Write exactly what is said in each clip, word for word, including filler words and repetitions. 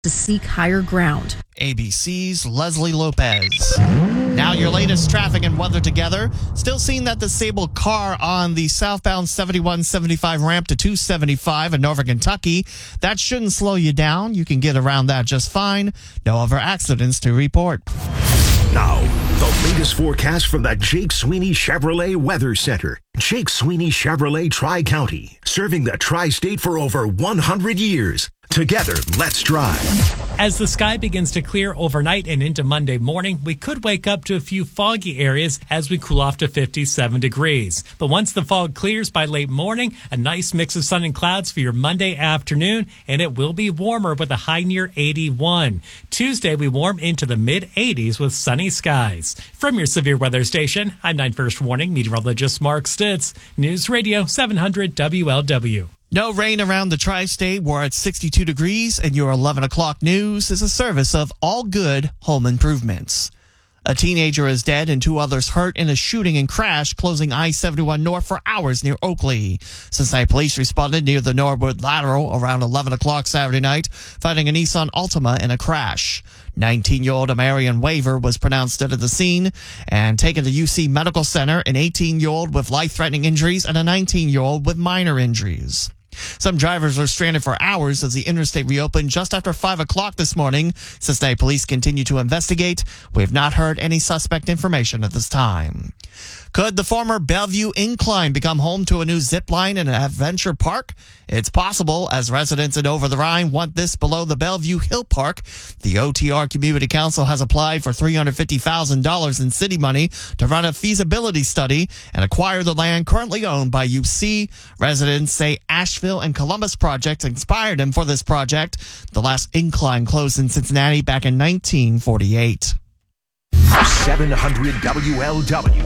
to seek higher ground. A B C's Leslie Lopez. Now your latest traffic and weather together. Still seeing that disabled car on the southbound seventy-one seventy-five ramp to two seventy-five in Norfolk, Kentucky. That shouldn't slow you down. You can get around that just fine. No other accidents to report. Now, the latest forecast from the Jake Sweeney Chevrolet Weather Center. Jake Sweeney Chevrolet Tri-County, serving the Tri-State for over one hundred years. Together, let's drive. As the sky begins to clear overnight and into Monday morning, we could wake up to a few foggy areas as we cool off to fifty-seven degrees. But once the fog clears by late morning, a nice mix of sun and clouds for your Monday afternoon, and it will be warmer with a high near eighty-one. Tuesday, we warm into the mid eighties with sunny skies. From your severe weather station, I'm nine First Warning meteorologist Mark Stitz. News Radio seven hundred W L W. No rain around the tri-state. We're at sixty-two degrees, and your eleven o'clock news is a service of All Good Home Improvements. A teenager is dead and two others hurt in a shooting and crash closing I seventy-one North for hours near Oakley. Cincinnati police responded near the Norwood Lateral around eleven o'clock Saturday night, finding a Nissan Altima in a crash. nineteen-year-old Amarian Waver was pronounced dead at the scene and taken to U C Medical Center, an eighteen-year-old with life-threatening injuries and a nineteen-year-old with minor injuries. Some drivers were stranded for hours as the interstate reopened just after five o'clock this morning. Cincinnati police continue to investigate. We have not heard any suspect information at this time. Could the former Bellevue Incline become home to a new zip line and an adventure park? It's possible, as residents in Over the Rhine want this below the Bellevue Hill Park. The O T R Community Council has applied for three hundred fifty thousand dollars in city money to run a feasibility study and acquire the land currently owned by U C. Residents say Asheville and Columbus projects inspired them for this project. The last incline closed in Cincinnati back in nineteen forty-eight. seven hundred W L W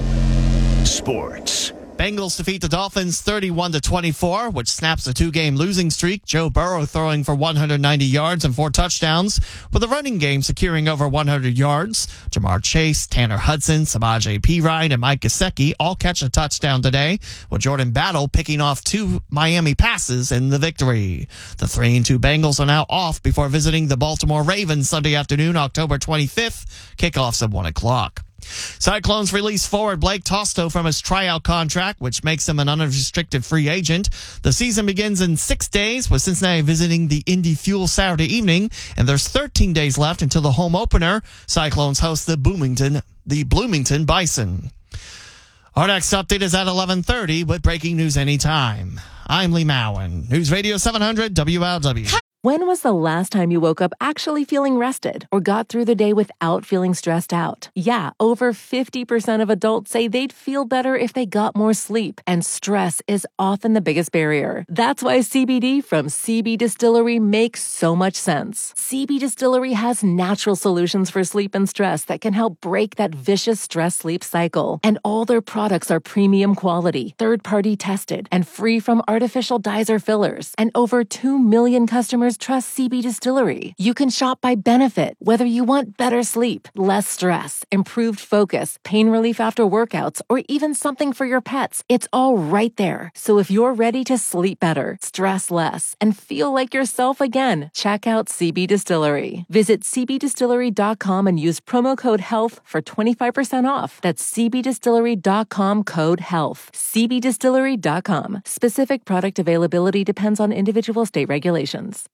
Sports. Bengals defeat the Dolphins thirty-one to twenty-four, which snaps a two-game losing streak. Joe Burrow throwing for one hundred ninety yards and four touchdowns, with the running game securing over one hundred yards. Jamar Chase, Tanner Hudson, Samaje Perine, and Mike Gesicki all catch a touchdown today, with Jordan Battle picking off two Miami passes in the victory. The three and two Bengals are now off before visiting the Baltimore Ravens Sunday afternoon, October twenty-fifth. Kickoffs at one o'clock. Cyclones release forward Blake Tosto from his tryout contract, which makes him an unrestricted free agent. The season begins in six days with Cincinnati visiting the Indy Fuel Saturday evening, and there's thirteen days left until the home opener. Cyclones host the Bloomington, the Bloomington Bison. Our next update is at eleven thirty with breaking news anytime. I'm Lee Mowen, News Radio seven hundred W L W. When was the last time you woke up actually feeling rested or got through the day without feeling stressed out? Yeah, over fifty percent of adults say they'd feel better if they got more sleep, and stress is often the biggest barrier. That's why C B D from C B Distillery makes so much sense. C B Distillery has natural solutions for sleep and stress that can help break that vicious stress-sleep cycle. And all their products are premium quality, third-party tested, and free from artificial dyes or fillers. And over two million customers trust C B Distillery. You can shop by benefit, whether you want better sleep, less stress, improved focus, pain relief after workouts, or even something for your pets. It's all right there. So if you're ready to sleep better, stress less, and feel like yourself again, check out C B Distillery. Visit c b distillery dot com and use promo code HEALTH for twenty-five percent off. That's c b distillery dot com code HEALTH. c b distillery dot com. Specific product availability depends on individual state regulations.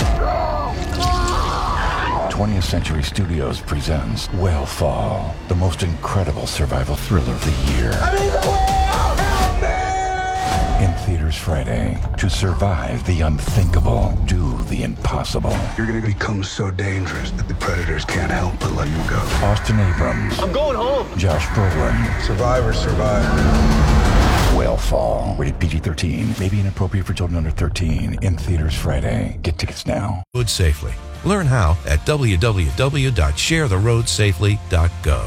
twentieth Century Studios presents Whale Fall, the most incredible survival thriller of the year. I need the whale! Help me! In theaters Friday. To survive the unthinkable, do the impossible. You're gonna become so dangerous that the predators can't help but let you go. Austin Abrams. I'm going home! Josh Brolin. Survivors survive. Whale Fall. Rated P G thirteen. May be inappropriate for children under thirteen. In theaters Friday. Get tickets now. Road safely. Learn how at w w w dot share the road safely dot gov.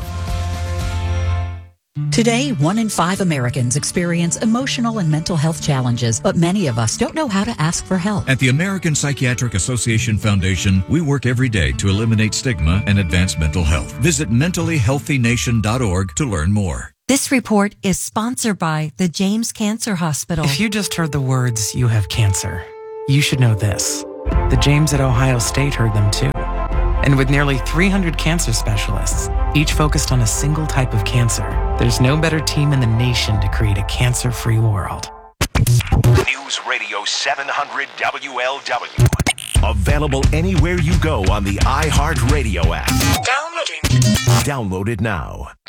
Today, one in five Americans experience emotional and mental health challenges, but many of us don't know how to ask for help. At the American Psychiatric Association Foundation, we work every day to eliminate stigma and advance mental health. Visit mentally healthy nation dot org to learn more. This report is sponsored by the James Cancer Hospital. If you just heard the words, "you have cancer," you should know this. The James at Ohio State heard them too. And with nearly three hundred cancer specialists, each focused on a single type of cancer, there's no better team in the nation to create a cancer-free world. News Radio seven hundred W L W. Available anywhere you go on the iHeartRadio app. Downloading. Download it now.